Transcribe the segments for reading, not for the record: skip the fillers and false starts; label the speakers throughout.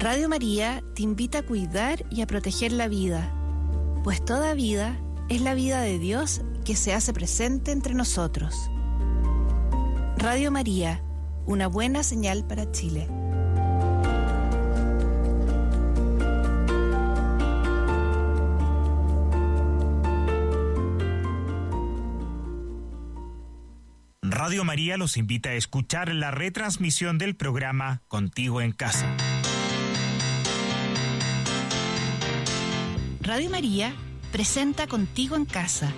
Speaker 1: Radio María te invita a cuidar y a proteger la vida, pues toda vida es la vida de Dios que se hace presente entre nosotros. Radio María, una buena señal para Chile.
Speaker 2: Radio María los invita a escuchar la retransmisión del programa Contigo en Casa.
Speaker 1: Radio María presenta Contigo en Casa.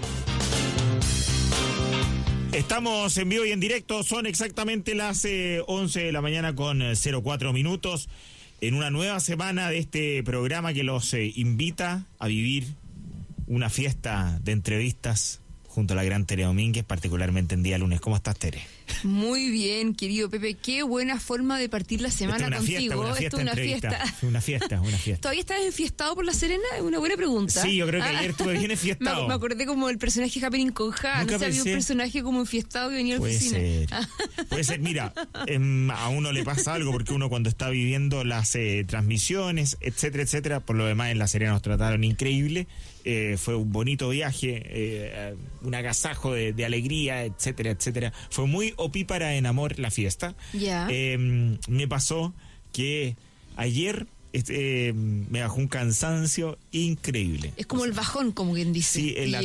Speaker 2: Estamos en vivo y en directo, son exactamente las 11 de la mañana con 04 minutos, en una nueva semana de este programa que los invita a vivir una fiesta de entrevistas junto a la gran Tere Domínguez, particularmente en día lunes. ¿Cómo estás, Tere?
Speaker 3: Muy bien, querido Pepe. Qué buena forma de partir la semana contigo.
Speaker 2: Esto es una fiesta.
Speaker 3: ¿Todavía estás enfiestado por La Serena? Es una buena pregunta.
Speaker 2: Sí, yo creo que ayer estuve bien enfiestado.
Speaker 3: Me acordé como el personaje Happening con Ja. No sabía un personaje como enfiestado que venía a la oficina.
Speaker 2: Puede ser. Mira, a uno le pasa algo porque uno cuando está viviendo las transmisiones, etcétera, por lo demás en La Serena nos trataron increíble. Fue un bonito viaje, un agasajo de alegría, etcétera. Fue muy opípara en amor la fiesta. Me pasó que ayer me bajó un cansancio increíble.
Speaker 3: Es como el bajón, como quien dice.
Speaker 2: Sí, en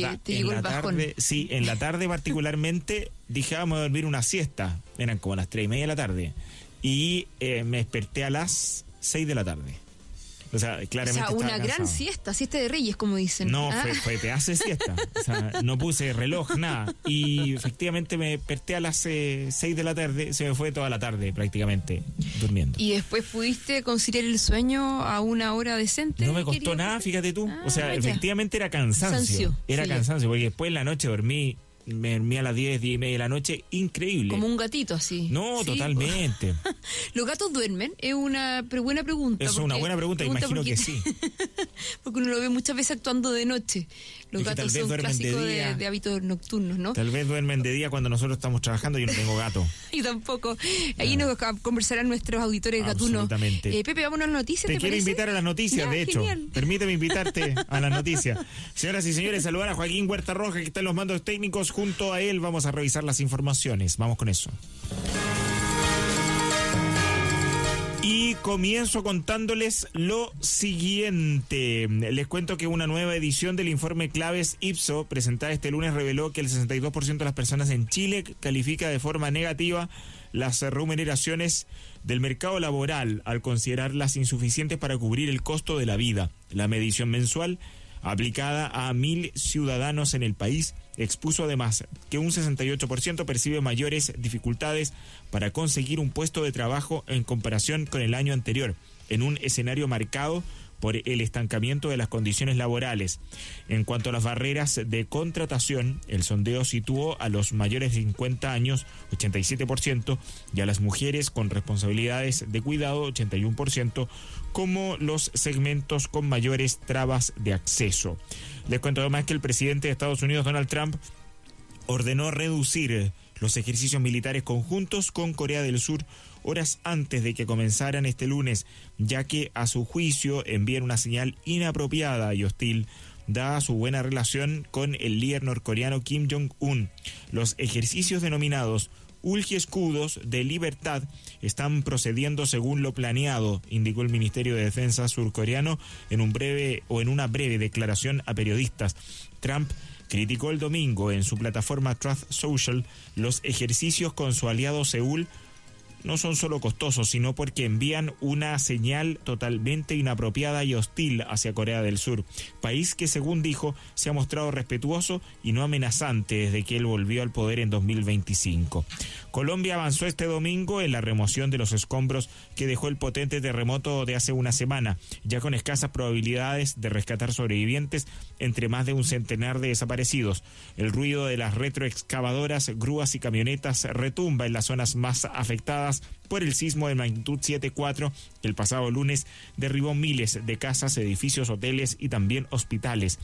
Speaker 2: la tarde particularmente dije, vamos a dormir una siesta. Eran como las 3:30 de la tarde. Y me desperté a las 6 de la tarde. O sea, claramente
Speaker 3: una gran siesta de Reyes, como dicen.
Speaker 2: No, fue pedazo de siesta. O sea, no puse reloj, nada. Y efectivamente me desperté a las 6 de la tarde. Se me fue toda la tarde prácticamente durmiendo.
Speaker 3: ¿Y después pudiste conciliar el sueño a una hora decente?
Speaker 2: No me costó nada, fíjate tú. O sea, efectivamente era cansancio. Cansancio, porque después en la noche me dormí a las 10:30 de la noche, increíble.
Speaker 3: Como un gatito así.
Speaker 2: No, sí, totalmente.
Speaker 3: ¿Los gatos duermen? Es una buena pregunta.
Speaker 2: Es una buena pregunta, imagino que sí.
Speaker 3: Porque uno lo ve muchas veces actuando de noche. Los gatos son clásicos de hábitos nocturnos, ¿no?
Speaker 2: Tal vez duermen de día cuando nosotros estamos trabajando. Yo no tengo gato.
Speaker 3: Y tampoco. Ahí nos conversarán nuestros auditores gatunos.
Speaker 2: Absolutamente.
Speaker 3: Pepe, vámonos a las noticias.
Speaker 2: Te quiero invitar a las noticias, de hecho.
Speaker 3: Genial.
Speaker 2: Permíteme invitarte a las noticias. Señoras y señores, saludar a Joaquín Huerta Roja, que está en los mandos técnicos. Junto a él vamos a revisar las informaciones. Vamos con eso. Y comienzo contándoles lo siguiente. Les cuento que una nueva edición del informe Claves Ipsos, presentada este lunes, reveló que el 62% de las personas en Chile califica de forma negativa las remuneraciones del mercado laboral al considerarlas insuficientes para cubrir el costo de la vida. La medición mensual aplicada a 1.000 ciudadanos en el país expuso además que un 68% percibe mayores dificultades para conseguir un puesto de trabajo en comparación con el año anterior, en un escenario marcado por el estancamiento de las condiciones laborales. En cuanto a las barreras de contratación, el sondeo situó a los mayores de 50 años, 87%, y a las mujeres con responsabilidades de cuidado, 81%, como los segmentos con mayores trabas de acceso. Les cuento además que el presidente de Estados Unidos, Donald Trump, ordenó reducir los ejercicios militares conjuntos con Corea del Sur horas antes de que comenzaran este lunes, ya que a su juicio envían una señal inapropiada y hostil dada su buena relación con el líder norcoreano Kim Jong-un. Los ejercicios denominados Escudos de Libertad están procediendo según lo planeado, indicó el Ministerio de Defensa surcoreano en una breve declaración a periodistas. Trump criticó el domingo en su plataforma Truth Social los ejercicios con su aliado Seúl. No son solo costosos, sino porque envían una señal totalmente inapropiada y hostil hacia Corea del Sur, país que, según dijo, se ha mostrado respetuoso y no amenazante desde que él volvió al poder en 2025. Colombia avanzó este domingo en la remoción de los escombros que dejó el potente terremoto de hace una semana, ya con escasas probabilidades de rescatar sobrevivientes entre más de un centenar de desaparecidos. El ruido de las retroexcavadoras, grúas y camionetas retumba en las zonas más afectadas por el sismo de magnitud 7.4 que el pasado lunes derribó miles de casas, edificios, hoteles y también hospitales.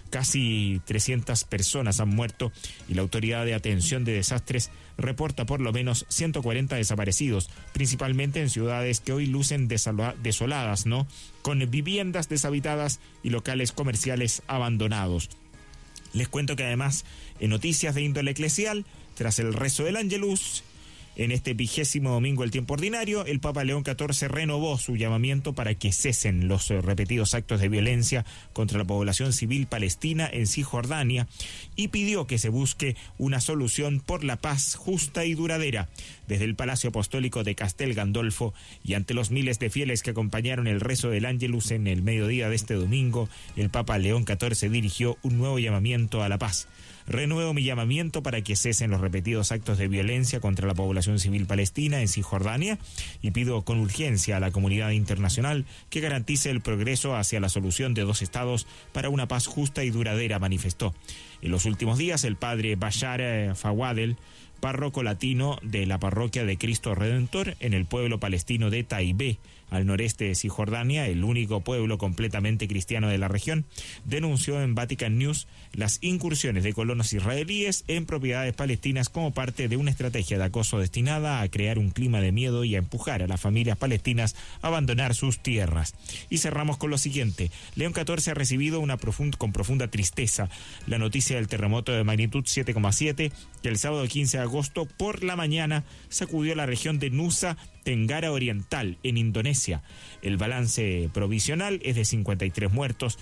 Speaker 2: Casi 300 personas han muerto y la Autoridad de Atención de Desastres reporta por lo menos 140 desaparecidos, principalmente en ciudades que hoy lucen desoladas, ¿no? Con viviendas deshabitadas y locales comerciales abandonados. Les cuento que además, en noticias de índole eclesial, tras el rezo del Ángelus, en este 20º domingo del tiempo ordinario, el Papa León XIV renovó su llamamiento para que cesen los repetidos actos de violencia contra la población civil palestina en Cisjordania y pidió que se busque una solución por la paz justa y duradera. Desde el Palacio Apostólico de Castel Gandolfo y ante los miles de fieles que acompañaron el rezo del Ángelus en el mediodía de este domingo, el Papa León XIV dirigió un nuevo llamamiento a la paz. Renuevo mi llamamiento para que cesen los repetidos actos de violencia contra la población civil palestina en Cisjordania y pido con urgencia a la comunidad internacional que garantice el progreso hacia la solución de 2 estados para una paz justa y duradera, manifestó. En los últimos días, el padre Bashar Fawadel, párroco latino de la parroquia de Cristo Redentor en el pueblo palestino de Taibé, al noreste de Cisjordania, el único pueblo completamente cristiano de la región, denunció en Vatican News las incursiones de colonos israelíes en propiedades palestinas como parte de una estrategia de acoso destinada a crear un clima de miedo y a empujar a las familias palestinas a abandonar sus tierras. Y cerramos con lo siguiente. León XIV ha recibido con profunda tristeza la noticia del terremoto de magnitud 7,7 que el sábado 15 de agosto por la mañana sacudió la región de Nusa Tenggara Oriental, en Indonesia. El balance provisional es de 53 muertos,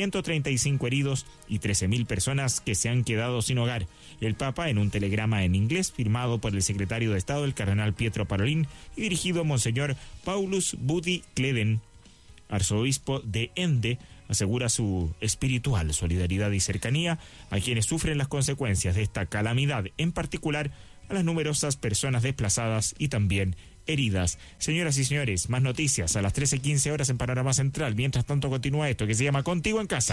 Speaker 2: 135 heridos y 13.000 personas que se han quedado sin hogar. El Papa, en un telegrama en inglés firmado por el secretario de Estado, el cardenal Pietro Parolin, y dirigido a Monseñor Paulus Budi Kleden, arzobispo de Ende, asegura su espiritual solidaridad y cercanía a quienes sufren las consecuencias de esta calamidad, en particular a las numerosas personas desplazadas y también heridas. Señoras y señores, más noticias a las 13:15 horas en Panorama Central. Mientras tanto, continúa esto que se llama Contigo en Casa.